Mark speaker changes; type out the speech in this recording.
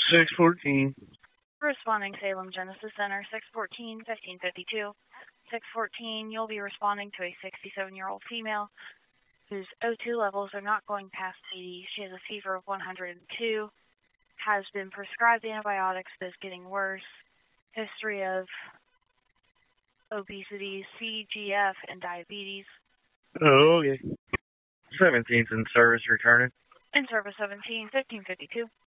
Speaker 1: 614.
Speaker 2: Responding Salem Genesis Center, 614-1552. 614, you'll be responding to a 67-year-old female whose O2 levels are not going past 80. She has a fever of 102, has been prescribed antibiotics but is getting worse, history of obesity, CGF, and diabetes.
Speaker 1: Oh, okay. 17's in service returning.
Speaker 2: In service 17, 1552.